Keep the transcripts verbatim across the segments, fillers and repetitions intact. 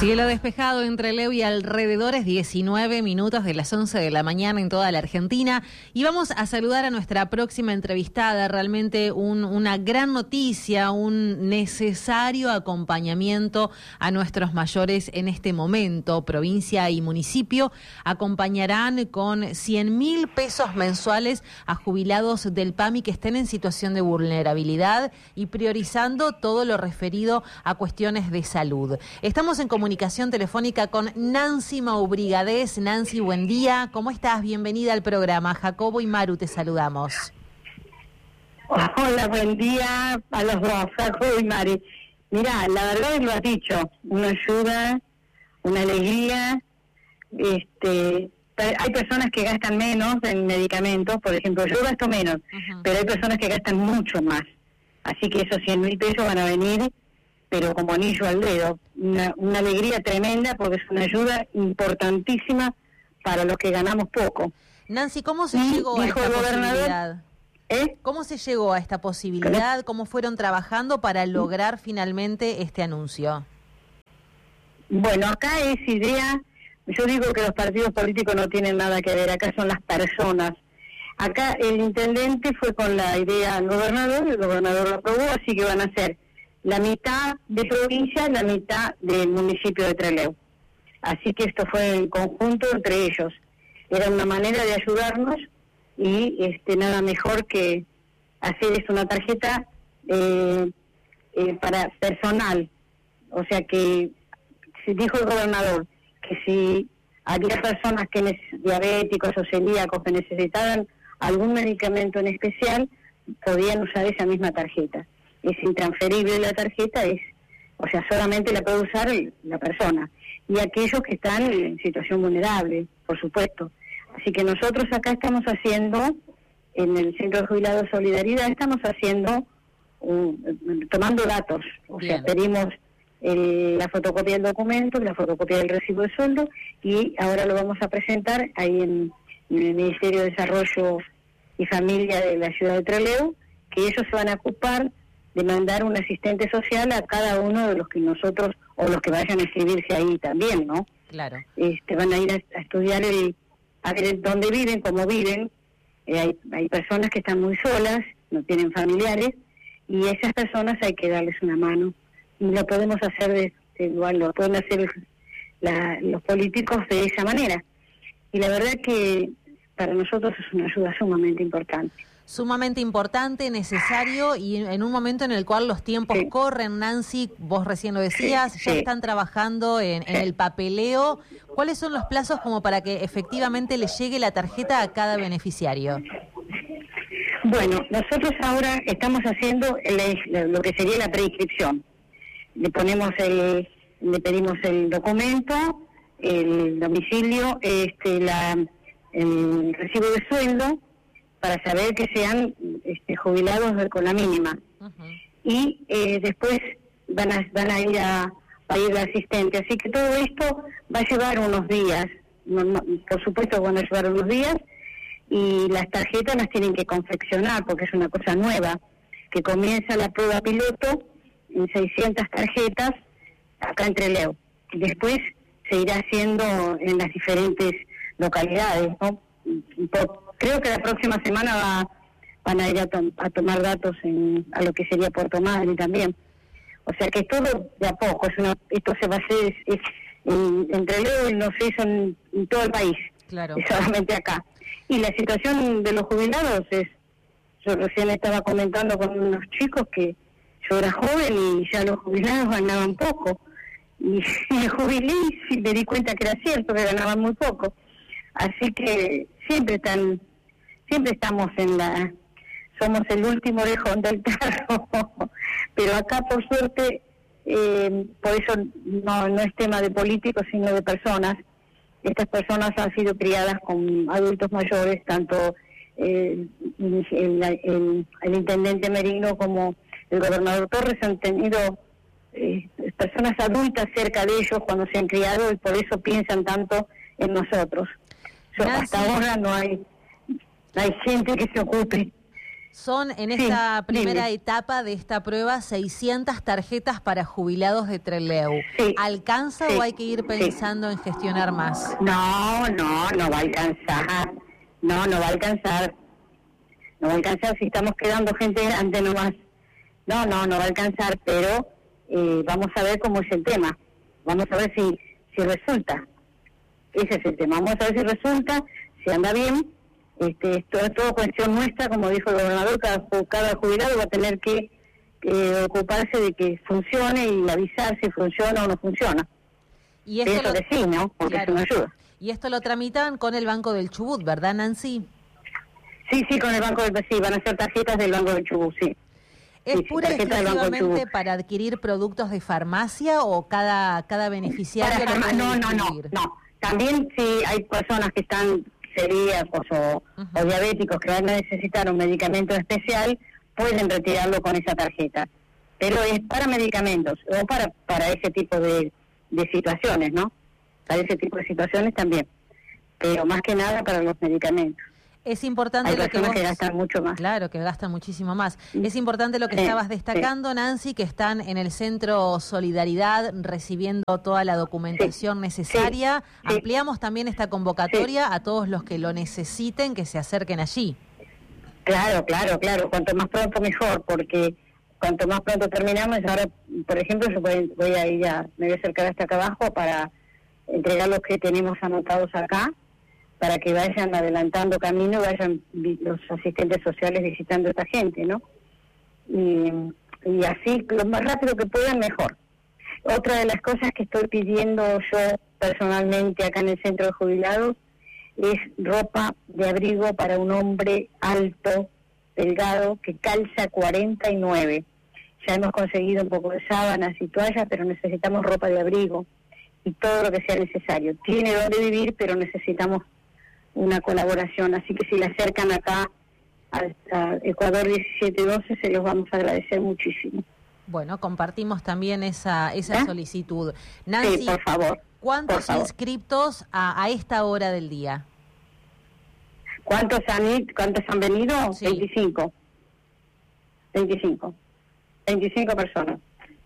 Cielo despejado entre Trelew y alrededores, diecinueve minutos de las once de la mañana en toda la Argentina. Y vamos a saludar a nuestra próxima entrevistada. Realmente un, una gran noticia, un necesario acompañamiento a nuestros mayores en este momento. Provincia y municipio acompañarán con cien mil pesos mensuales a jubilados del PAMI que estén en situación de vulnerabilidad y priorizando todo lo referido a cuestiones de salud. Estamos en comunicación telefónica con Nancy Maubrigadés. Nancy, buen día. ¿Cómo estás? Bienvenida al programa. Jacobo y Maru te saludamos. Hola, buen día a los dos, Jacobo y Mari. Mirá, la verdad lo has dicho, una ayuda, una alegría. Este, hay personas que gastan menos en medicamentos, por ejemplo, yo gasto menos, uh-huh. pero hay personas que gastan mucho más. Así que esos cien mil pesos van a venir, pero como anillo al dedo. Una, una alegría tremenda porque es una ayuda importantísima para los que ganamos poco. Nancy, ¿cómo se y llegó a esta posibilidad? ¿Eh? ¿Cómo se llegó a esta posibilidad? ¿Cómo fueron trabajando para lograr finalmente este anuncio? Bueno, acá es idea, yo digo que los partidos políticos no tienen nada que ver, acá son las personas. Acá el intendente fue con la idea al gobernador, el gobernador lo aprobó, así que van a ser la mitad de provincia y la mitad del municipio de Trelew. Así que esto fue en conjunto entre ellos. Era una manera de ayudarnos y este nada mejor que hacer esto una tarjeta eh, eh, para personal. O sea que, se dijo el gobernador, que si había personas que neces- diabéticos o celíacos que necesitaban algún medicamento en especial, podían usar esa misma tarjeta. Es intransferible la tarjeta, es, o sea, solamente la puede usar la persona. Y aquellos que están en situación vulnerable, por supuesto. Así que nosotros acá estamos haciendo, en el Centro de Jubilados Solidaridad, estamos haciendo, un, tomando datos. O Bien. sea, pedimos el, la fotocopia del documento, la fotocopia del recibo de sueldo, y ahora lo vamos a presentar ahí en, en el Ministerio de Desarrollo y Familia de la ciudad de Trelew, que ellos se van a ocupar de mandar un asistente social a cada uno de los que nosotros, o los que vayan a inscribirse ahí también, ¿no? Claro. Este, van a ir a, a estudiar, el, a ver dónde viven, cómo viven. Eh, hay, hay personas que están muy solas, no tienen familiares, y a esas personas hay que darles una mano. Y lo podemos hacer, de, de igual lo pueden hacer la, los políticos de esa manera. Y la verdad que para nosotros es una ayuda sumamente importante. Sumamente importante, necesario y en un momento en el cual los tiempos sí. corren. Nancy, vos recién lo decías, sí, ya sí. están trabajando en, sí. en el papeleo. ¿Cuáles son los plazos como para que efectivamente le llegue la tarjeta a cada beneficiario? Bueno, nosotros ahora estamos haciendo el, lo que sería la preinscripción. Le ponemos el, le pedimos el documento, el domicilio, este, la, el recibo de sueldo, para saber que sean este, jubilados de, con la mínima. Uh-huh. Y eh, después van a, van a ir a, a ir al asistente. Así que todo esto va a llevar unos días. No, no, por supuesto van a llevar unos días. Y las tarjetas las tienen que confeccionar, porque es una cosa nueva, que comienza la prueba piloto en seiscientas tarjetas acá en Trelew. Después se irá haciendo en las diferentes localidades, ¿no? Por, creo que la próxima semana va, van a ir a, to- a tomar datos en, a lo que sería Puerto Madryn también. O sea que todo de a poco. Es una, esto se va a hacer es, es, en, en Trelew, no se hizo en, en todo el país, claro. es solamente acá. Y la situación de los jubilados es, yo recién estaba comentando con unos chicos que yo era joven y ya los jubilados ganaban poco. Y me jubilé y me di cuenta que era cierto, que ganaban muy poco. Así que siempre están, siempre estamos en la, somos el último orejón del tarro, pero acá por suerte, eh, por eso no, no es tema de políticos sino de personas. Estas personas han sido criadas con adultos mayores, tanto eh, el, el, el intendente Merino como el gobernador Torres han tenido eh, personas adultas cerca de ellos cuando se han criado y por eso piensan tanto en nosotros. So, hasta ahora no hay, no hay gente que se ocupe Son en Sí, esta primera dime. etapa de esta prueba seiscientas tarjetas para jubilados de Trelew. Sí, ¿Alcanza sí, o hay que ir pensando sí. en gestionar más? No, no, no va a alcanzar. No, no va a alcanzar. No va a alcanzar si estamos quedando gente grande nomás. No, no, no va a alcanzar, pero eh, vamos a ver cómo es el tema. Vamos a ver si, si resulta. Ese es el tema. Vamos a ver si resulta, si anda bien. Este, esto es todo cuestión nuestra, como dijo el gobernador, cada, cada jubilado va a tener que eh, ocuparse de que funcione y avisar si funciona o no funciona. Y esto Eso lo, de sí, ¿no? Porque claro. es una ayuda. Y esto lo tramitan con el Banco del Chubut, ¿verdad, Nancy? Sí, sí, con el Banco del sí, van a ser tarjetas del Banco del Chubut, sí. ¿Es Sí, pura y tarjeta del Banco del exclusivamente Chubut. para adquirir productos de farmacia o cada cada beneficiario Para lo farma- puede no, no, no, adquirir? no. También si hay personas que están celíacos o, Ujú. o diabéticos que van a necesitar un medicamento especial, pueden retirarlo con esa tarjeta. Pero es para medicamentos o para para ese tipo de, de situaciones, ¿no? Para ese tipo de situaciones también. Pero más que nada para los medicamentos. Es importante Hay lo que personas vos... que gastan mucho más. Claro, que gastan muchísimo más. Es importante lo que Sí, estabas sí. destacando, Nancy, que están en el Centro Solidaridad recibiendo toda la documentación Sí, necesaria. sí, sí. Ampliamos también esta convocatoria a todos los que lo necesiten, que se acerquen allí. Claro, claro, claro. Cuanto más pronto mejor, porque cuanto más pronto terminamos, ahora, por ejemplo, yo voy, voy a ir a, me voy a acercar hasta acá abajo para entregar los que tenemos anotados acá, para que vayan adelantando camino, vayan vi- los asistentes sociales visitando a esta gente, ¿no? Y, y así, lo más rápido que puedan, mejor. Otra de las cosas que estoy pidiendo yo personalmente acá en el centro de jubilados es ropa de abrigo para un hombre alto, delgado, que calza cuarenta y nueve. Ya hemos conseguido un poco de sábanas y toallas, pero necesitamos ropa de abrigo y todo lo que sea necesario. Tiene donde vivir, pero necesitamos una colaboración, así que si le acercan acá a, a Ecuador diecisiete doce, se los vamos a agradecer muchísimo. Bueno, compartimos también esa esa ¿Eh? solicitud. Nancy, Sí, por favor. ¿cuántos por favor. inscriptos a, a esta hora del día? ¿Cuántos han, i- cuántos han venido? Sí. veinticinco. veinticinco. veinticinco personas.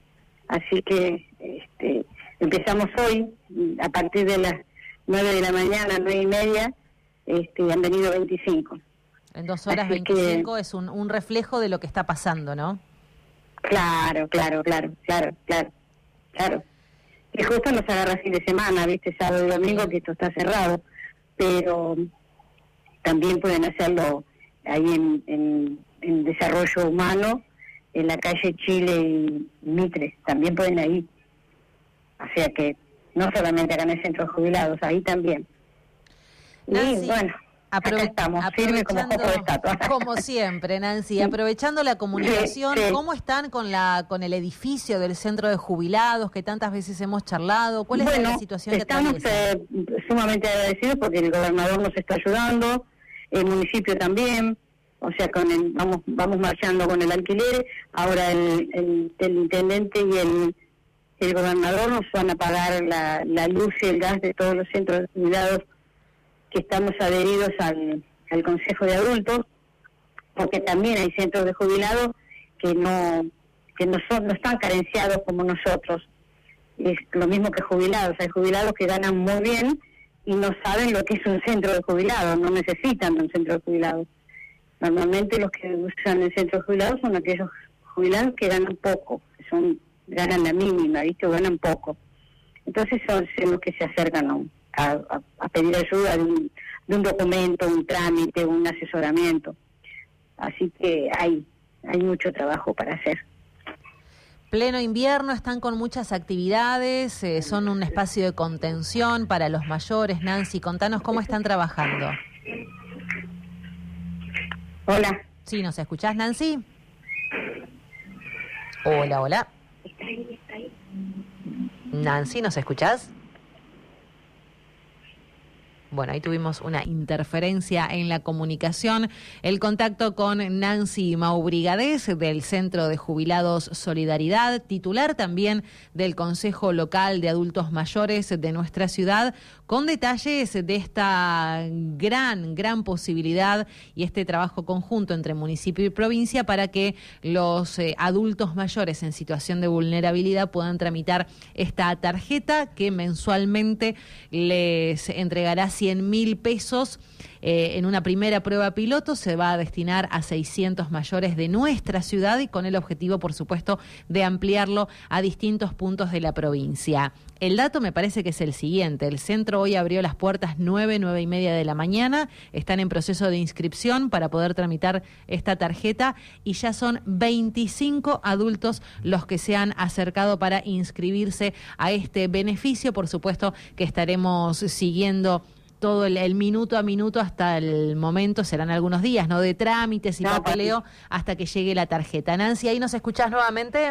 Así que este, empezamos hoy, a partir de las nueve de la mañana, nueve y media, este, han venido veinticinco. En dos horas Así que- veinticinco es un, un reflejo de lo que está pasando, ¿no? Claro, claro, claro, claro, claro, claro. Y justo nos agarra fin de semana, ¿viste? Sábado y domingo, que esto está cerrado, pero también pueden hacerlo ahí en, en, en Desarrollo Humano, en la calle Chile y Mitre, también pueden ir. O sea que no solamente acá en el centro de jubilados, ahí también. Nancy, y bueno, aprove- acá estamos, firme como aprovechando, copo de estatua. como siempre, Nancy, aprovechando la comunicación, Sí, sí. ¿cómo están con la con el edificio del centro de jubilados que tantas veces hemos charlado? ¿Cuál es Bueno, la situación que estamos atraviesa? eh, sumamente agradecidos porque el gobernador nos está ayudando, el municipio también, o sea, con el, vamos vamos marchando con el alquiler. Ahora el, el, el intendente y el, el gobernador nos van a pagar la, la luz y el gas de todos los centros de jubilados que estamos adheridos al, al Consejo de Adultos, porque también hay centros de jubilados que no que no son no están carenciados como nosotros. Es lo mismo que jubilados. Hay jubilados que ganan muy bien y no saben lo que es un centro de jubilados, no necesitan de un centro de jubilados. Normalmente los que usan el centro de jubilados son aquellos jubilados que ganan poco, que son ganan la mínima, ¿viste? O ganan poco. Entonces son, son los que se acercan a, a, a pedir ayuda de un, de un documento, un trámite, un asesoramiento. Así que hay, hay mucho trabajo para hacer. Pleno invierno, están con muchas actividades, eh, son un espacio de contención para los mayores. Nancy, contanos cómo están trabajando. Hola. Sí, ¿nos escuchás, Nancy? Hola, hola. Nancy, ¿nos escuchás? Bueno. Bueno, ahí tuvimos una interferencia en la comunicación. El contacto con Nancy Maubrigadés del Centro de Jubilados Solidaridad, titular también del Consejo Local de Adultos Mayores de nuestra ciudad, con detalles de esta gran, gran posibilidad y este trabajo conjunto entre municipio y provincia para que los eh, adultos mayores en situación de vulnerabilidad puedan tramitar esta tarjeta que mensualmente les entregará cien mil pesos. Eh, en una primera prueba piloto se va a destinar a seiscientos mayores de nuestra ciudad y con el objetivo, por supuesto, de ampliarlo a distintos puntos de la provincia. El dato me parece que es el siguiente. El centro hoy abrió las puertas nueve, nueve y media de la mañana. Están en proceso de inscripción para poder tramitar esta tarjeta y ya son veinticinco adultos los que se han acercado para inscribirse a este beneficio. Por supuesto que estaremos siguiendo todo el, el minuto a minuto hasta el momento, serán algunos días, ¿no? De trámites y no, papeleo hasta que llegue la tarjeta. Nancy, ¿ahí nos escuchás nuevamente?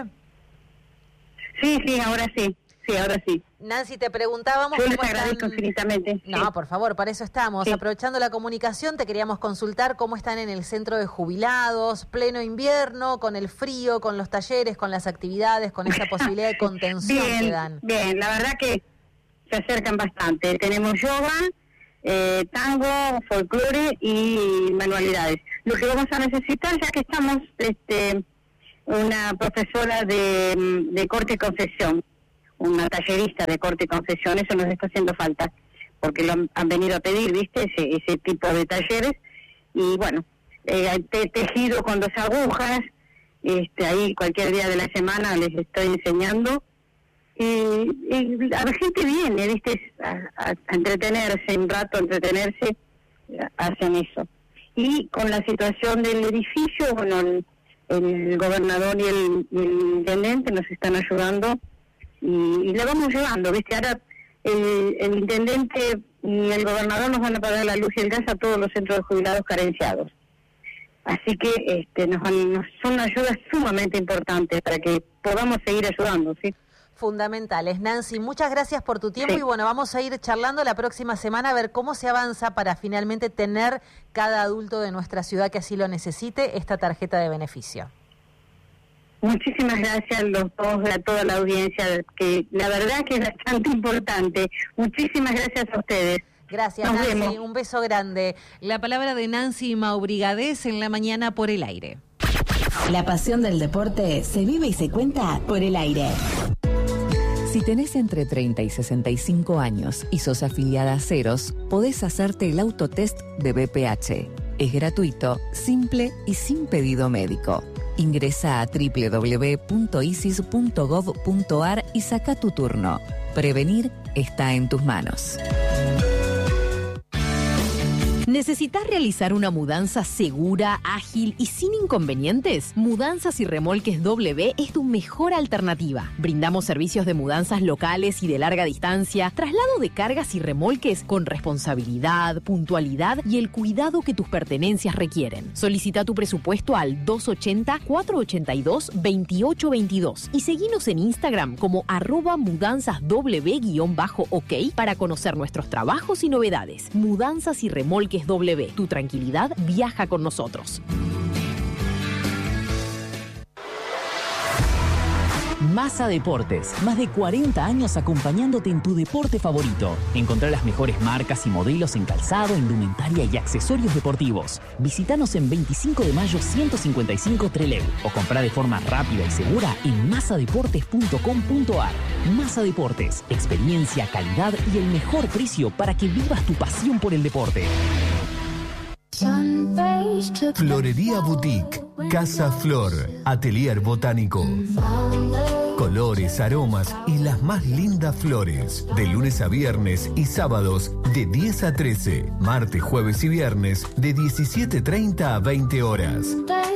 Sí, sí, ahora sí. Sí, ahora sí. Nancy, te preguntábamos... Yo les agradezco infinitamente. No, sí. por favor, para eso estamos. Sí. Aprovechando la comunicación, te queríamos consultar cómo están en el centro de jubilados, pleno invierno, con el frío, con los talleres, con las actividades, con esa posibilidad de contención bien, que dan. Bien, la verdad que se acercan bastante. Tenemos yoga, eh, tango, folclore y manualidades. Lo que vamos a necesitar, ya que estamos, este, una profesora de, de corte y confección, una tallerista de corte y confección, eso nos está haciendo falta, porque lo han, han venido a pedir, ¿viste? Ese, ese tipo de talleres, y bueno, eh, te, tejido con dos agujas, este, ahí cualquier día de la semana les estoy enseñando, y, y la gente viene, ¿viste? A, a, a entretenerse, un rato entretenerse, hacen eso. Y con la situación del edificio, bueno, el, el gobernador y el, y el intendente nos están ayudando, y, y la vamos llevando, ¿viste? Ahora el, el intendente y el gobernador nos van a pagar la luz y el gas a todos los centros de jubilados carenciados. Así que este, nos, van, nos son ayudas sumamente importantes para que podamos seguir ayudando, ¿sí? Fundamentales. Nancy, muchas gracias por tu tiempo, sí. Y bueno, vamos a ir charlando la próxima semana a ver cómo se avanza para finalmente tener cada adulto de nuestra ciudad que así lo necesite esta tarjeta de beneficio. Muchísimas gracias a los dos, a toda la audiencia, que la verdad que es bastante importante. Muchísimas gracias a ustedes. Gracias, Nos Nancy. Vemos. Un beso grande. La palabra de Nancy Maubrigadés en la mañana por el aire. La pasión del deporte se vive y se cuenta por el aire. Si tenés entre treinta y sesenta y cinco años y sos afiliada a Ceros, podés hacerte el autotest de B P H. Es gratuito, simple y sin pedido médico. Ingresa a doble u doble u doble u punto isis punto gov punto ar y saca tu turno. Prevenir está en tus manos. ¿Necesitas realizar una mudanza segura, ágil y sin inconvenientes? Mudanzas y Remolques W es tu mejor alternativa. Brindamos servicios de mudanzas locales y de larga distancia, traslado de cargas y remolques con responsabilidad, puntualidad y el cuidado que tus pertenencias requieren. Solicita tu presupuesto al dos ochenta, cuatrocientos ochenta y dos, veintiocho veintidós y seguinos en Instagram como arroba mudanzasw guión bajo ok para conocer nuestros trabajos y novedades. Mudanzas y Remolques W. Tu tranquilidad viaja con nosotros. Massa Deportes, más de cuarenta años acompañándote en tu deporte favorito. Encontrá las mejores marcas y modelos en calzado, indumentaria y accesorios deportivos. Visítanos en veinticinco de mayo ciento cincuenta y cinco Trelew o comprá de forma rápida y segura en massa deportes punto com punto ar. Massa Deportes, experiencia, calidad y el mejor precio para que vivas tu pasión por el deporte. Florería Boutique, Casa Flor, Atelier Botánico. Colores, aromas y las más lindas flores. De lunes a viernes y sábados de diez a trece. Martes, jueves y viernes de diecisiete treinta a veinte horas.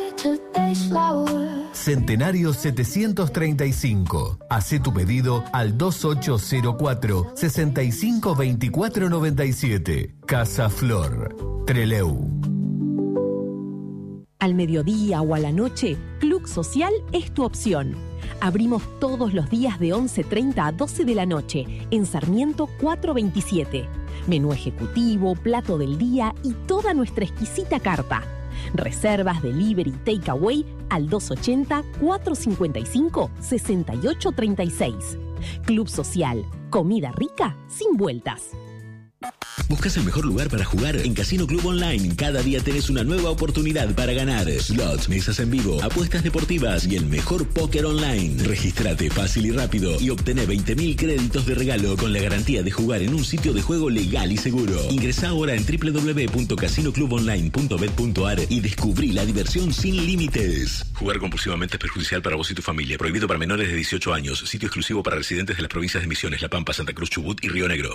Centenario setecientos treinta y cinco. Hacé tu pedido al dos ocho cero cuatro, seis cinco dos cuatro nueve siete. Casa Flor, Trelew. Al mediodía o a la noche, Club Club Social es tu opción. Abrimos todos los días de once treinta a doce de la noche en Sarmiento cuatrocientos veintisiete. Menú ejecutivo, plato del día y toda nuestra exquisita carta. Reservas, delivery, takeaway al dos ochenta, cuatrocientos cincuenta y cinco, sesenta y ocho treinta y seis. Club Social, comida rica sin vueltas. ¿Buscas el mejor lugar para jugar? En Casino Club Online, cada día tenés una nueva oportunidad para ganar. Slots, mesas en vivo, apuestas deportivas y el mejor póker online. Regístrate fácil y rápido y obtené veinte mil créditos de regalo con la garantía de jugar en un sitio de juego legal y seguro. Ingresá ahora en doble u doble u doble u punto casino club online punto bet punto a r y descubrí la diversión sin límites. Jugar compulsivamente es perjudicial para vos y tu familia. Prohibido para menores de dieciocho años. Sitio exclusivo para residentes de las provincias de Misiones, La Pampa, Santa Cruz, Chubut y Río Negro.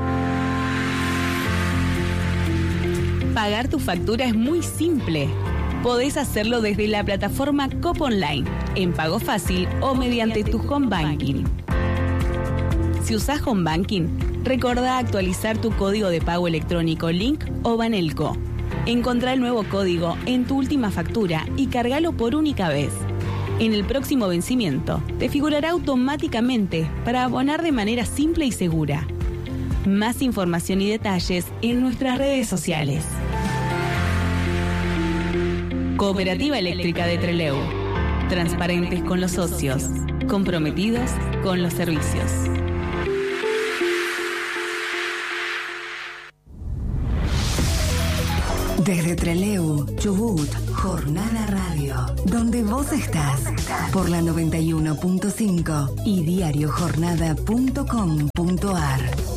Pagar tu factura es muy simple. Podés hacerlo desde la plataforma Cop Online, en pago fácil o mediante tu home banking. Si usás home banking, recordá actualizar tu código de pago electrónico Link o Banelco. Encontrá el nuevo código en tu última factura y cargalo por única vez. En el próximo vencimiento, te figurará automáticamente para abonar de manera simple y segura. Más información y detalles en nuestras redes sociales. Cooperativa Eléctrica de Trelew. Transparentes con los socios. Comprometidos con los servicios. Desde Trelew, Chubut, Jornada Radio, donde vos estás, por la noventa y uno punto cinco y diario jornada punto com punto a r.